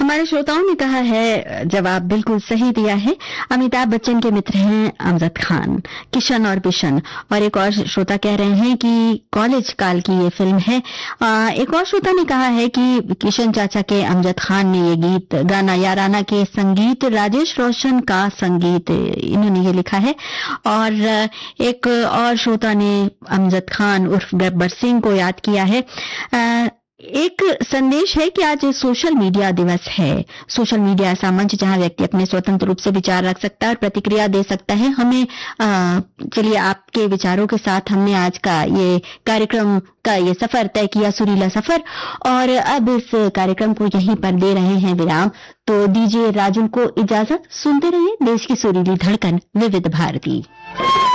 हमारे श्रोताओं ने कहा है, जवाब बिल्कुल सही दिया है। अमिताभ बच्चन के मित्र हैं अमजद खान, किशन और बिशन। और एक और श्रोता कह रहे हैं कि कॉलेज काल की ये फिल्म है। एक और श्रोता ने कहा है कि किशन चाचा के अमजद खान ने ये गीत गाना याराना के संगीत राजेश रोशन का संगीत इन्होंने ये लिखा है। और एक और श्रोता ने अमजद खान उर्फ गब्बर सिंह को याद किया है। एक संदेश है कि आज सोशल मीडिया दिवस है। सोशल मीडिया ऐसा मंच जहां व्यक्ति अपने स्वतंत्र रूप से विचार रख सकता है और प्रतिक्रिया दे सकता है। हमें चलिए आपके विचारों के साथ हमने आज का ये कार्यक्रम का ये सफर तय किया, सुरीला सफर। और अब इस कार्यक्रम को यहीं पर दे रहे हैं विराम। तो दीजिए राजुल को इजाजत। सुनते रहिए देश की सुरीली धड़कन विविध भारती।